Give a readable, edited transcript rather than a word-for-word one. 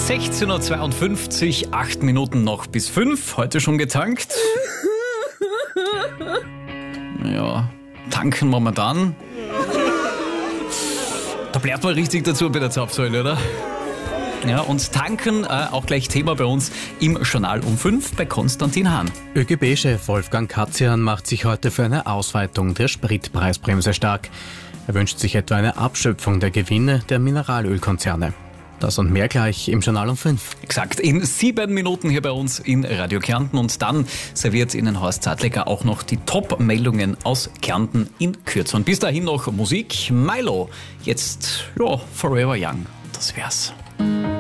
16.52 Uhr, 8 Minuten noch bis 5. Heute schon getankt. Ja, tanken momentan. Da bleibt man richtig dazu bei der Zapfsäule, oder? Ja, und tanken, auch gleich Thema bei uns im Journal um 5 bei Konstantin Hahn. ÖGB-Chef Wolfgang Katzian macht sich heute für eine Ausweitung der Spritpreisbremse stark. Er wünscht sich etwa eine Abschöpfung der Gewinne der Mineralölkonzerne. Das und mehr gleich im Journal um 5. Exakt, in 7 Minuten hier bei uns in Radio Kärnten. Und dann serviert Ihnen Horst Zadleger auch noch die Top-Meldungen aus Kärnten in Kürze. Und bis dahin noch Musik. Milo, jetzt Forever Young. Das wär's.